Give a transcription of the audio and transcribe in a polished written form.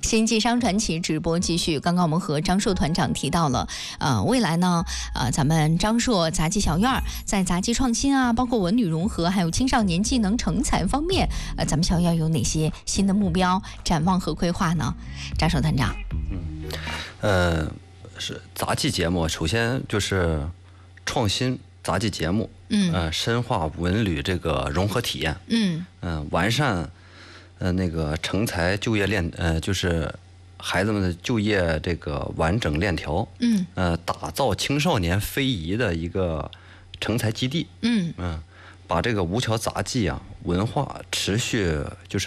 星际商传奇直播继续。刚刚我们和张硕团长提到了，未来呢，咱们张硕杂技小院在杂技创新啊，包括文旅融合，还有青少年技能成才方面，咱们小院有哪些新的目标、展望和规划呢？张硕团长。 是杂技节目，首先就是创新杂技节目，深化文旅这个融合体验，完善那个成才就业链，就是孩子们的就业这个完整链条，打造青少年非遗的一个成才基地，把这个吴桥杂技啊文化持续就是